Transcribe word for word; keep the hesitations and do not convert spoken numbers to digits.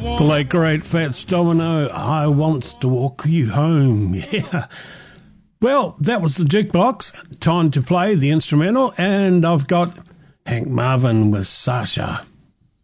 The late great Fats Domino, I wants to walk you home. Yeah. Well, that was the jukebox. Time to play the instrumental, and I've got Hank Marvin with Sasha.